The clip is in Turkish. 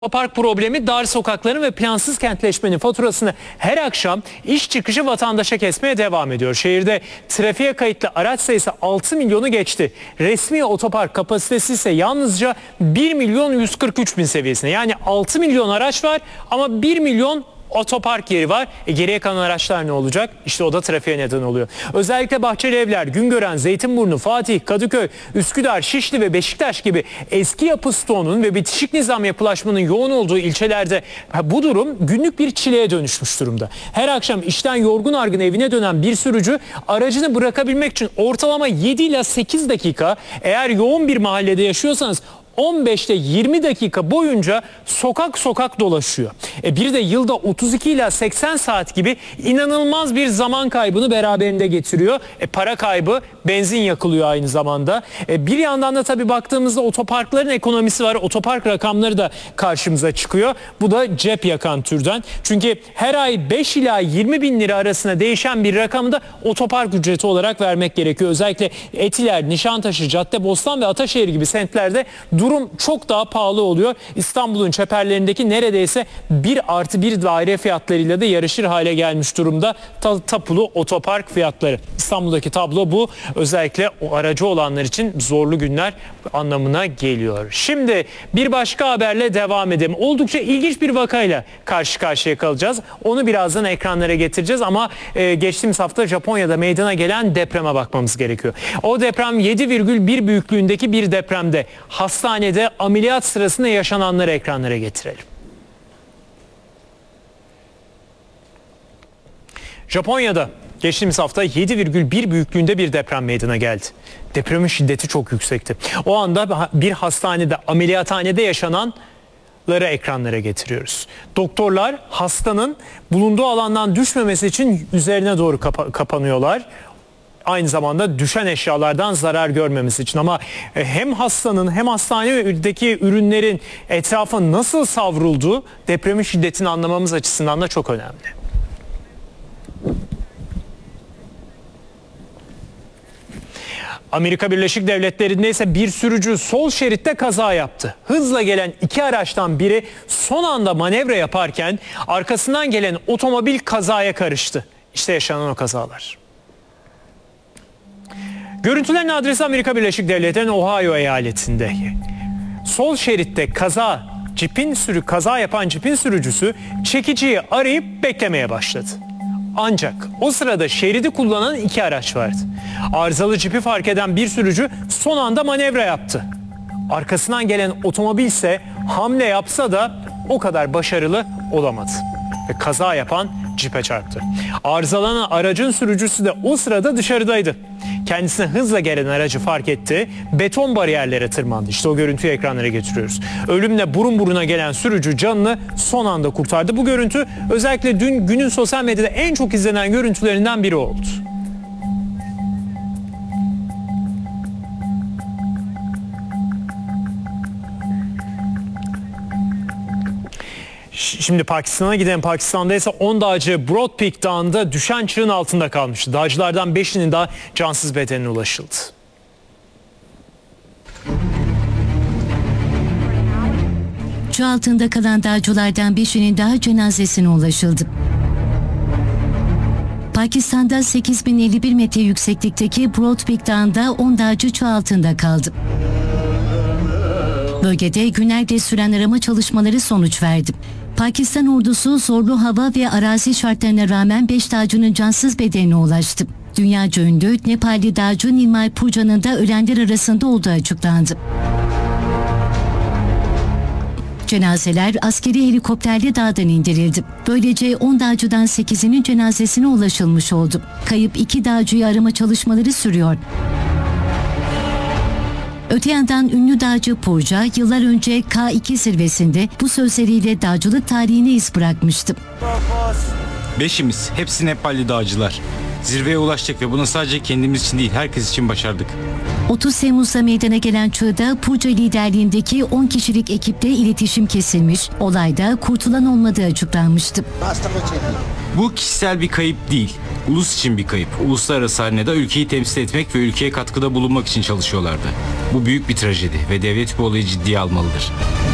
Otopark problemi dar sokakların ve plansız kentleşmenin faturasını her akşam iş çıkışı vatandaşa kesmeye devam ediyor. Şehirde trafiğe kayıtlı araç sayısı 6 milyonu geçti. Resmi otopark kapasitesi ise yalnızca 1 milyon 143 bin seviyesinde. Yani 6 milyon araç var ama 1 milyon otopark yeri var. Geriye kalan araçlar ne olacak? İşte o da trafiğe neden oluyor. Özellikle Bahçelievler, Güngören, Zeytinburnu, Fatih, Kadıköy, Üsküdar, Şişli ve Beşiktaş gibi eski yapı stoğunun ve bitişik nizam yapılaşmanın yoğun olduğu ilçelerde bu durum günlük bir çileye dönüşmüş durumda. Her akşam işten yorgun argın evine dönen bir sürücü aracını bırakabilmek için ortalama 7 ila 8 dakika, eğer yoğun bir mahallede yaşıyorsanız 15 ile 20 dakika boyunca sokak sokak dolaşıyor. Bir de yılda 32 ila 80 saat gibi inanılmaz bir zaman kaybını beraberinde getiriyor. Para kaybı, benzin yakılıyor aynı zamanda. Bir yandan da tabii baktığımızda otoparkların ekonomisi var. Otopark rakamları da karşımıza çıkıyor. Bu da cep yakan türden. Çünkü her ay 5 ila 20 bin lira arasında değişen bir rakamı da otopark ücreti olarak vermek gerekiyor. Özellikle Etiler, Nişantaşı, Caddebostan ve Ataşehir gibi semtlerde durum çok daha pahalı oluyor. İstanbul'un çeperlerindeki neredeyse 1+1 daire fiyatlarıyla da yarışır hale gelmiş durumda tapulu otopark fiyatları. İstanbul'daki tablo bu. Özellikle o aracı olanlar için zorlu günler anlamına geliyor. Şimdi bir başka haberle devam edelim. Oldukça ilginç bir vakayla karşı karşıya kalacağız. Onu birazdan ekranlara getireceğiz ama geçtiğimiz hafta Japonya'da meydana gelen depreme bakmamız gerekiyor. O deprem 7,1 büyüklüğündeki bir depremde. Hastanede ameliyat sırasında yaşananları ekranlara getirelim. Japonya'da geçtiğimiz hafta 7,1 büyüklüğünde bir deprem meydana geldi. Depremin şiddeti çok yüksekti. O anda bir hastanede, ameliyathanede yaşananları ekranlara getiriyoruz. Doktorlar hastanın bulunduğu alandan düşmemesi için üzerine doğru kapanıyorlar. Aynı zamanda düşen eşyalardan zarar görmemesi için, ama hem hastanın hem hastanedeki ürünlerin etrafa nasıl savrulduğu depremin şiddetini anlamamız açısından da çok önemli. Amerika Birleşik Devletleri'nde ise bir sürücü sol şeritte kaza yaptı. Hızla gelen iki araçtan biri son anda manevra yaparken arkasından gelen otomobil kazaya karıştı. İşte yaşanan o kazalar. Görüntülerin adresi Amerika Birleşik Devletleri'nin Ohio eyaletinde. Sol şeritte kaza yapan cipin sürücüsü çekiciyi arayıp beklemeye başladı. Ancak o sırada şeridi kullanan iki araç vardı. Arızalı cipi fark eden bir sürücü son anda manevra yaptı. Arkasından gelen otomobil ise hamle yapsa da o kadar başarılı olamadı. Ve kaza yapan cipe çarptı. Arızalanan aracın sürücüsü de o sırada dışarıdaydı. Kendisine hızla gelen aracı fark etti. Beton bariyerlere tırmandı. İşte o görüntüyü ekranlara getiriyoruz. Ölümle burun buruna gelen sürücü canını son anda kurtardı. Bu görüntü özellikle dün günün sosyal medyada en çok izlenen görüntülerinden biri oldu. Şimdi Pakistan'a gidelim. Pakistan'da ise 10 dağcı Broad Peak Dağı'nda düşen çığın altında kalmıştı. Dağcılardan 5'inin daha cansız bedenine ulaşıldı. Çığ altında kalan dağcılardan 5'inin daha cenazesine ulaşıldı. Pakistan'da 8051 metre yükseklikteki Broad Peak Dağı'nda 10 dağcı çığ altında kaldı. Bölgede günlerce süren arama çalışmaları sonuç verdi. Pakistan ordusu zorlu hava ve arazi şartlarına rağmen 5 dağcının cansız bedenine ulaştı. Dünyaca ünlü Nepalli dağcı Nirmal Purja'nın da ölenler arasında olduğu açıklandı. Cenazeler askeri helikopterle dağdan indirildi. Böylece 10 dağcıdan 8'inin cenazesine ulaşılmış oldu. Kayıp 2 dağcıyı arama çalışmaları sürüyor. Öte yandan ünlü dağcı Purja yıllar önce K2 zirvesinde bu sözleriyle dağcılık tarihine iz bırakmıştı. Beşimiz, hepsi Nepalli dağcılar. Zirveye ulaştık ve bunu sadece kendimiz için değil, herkes için başardık. 30 Temmuz'da meydana gelen çığda Purja liderliğindeki 10 kişilik ekiple iletişim kesilmiş, olayda kurtulan olmadığı açıklanmıştı. Bu kişisel bir kayıp değil, ulus için bir kayıp. Uluslararası arenada ülkeyi temsil etmek ve ülkeye katkıda bulunmak için çalışıyorlardı. Bu büyük bir trajedi ve devlet bu olayı ciddiye almalıdır.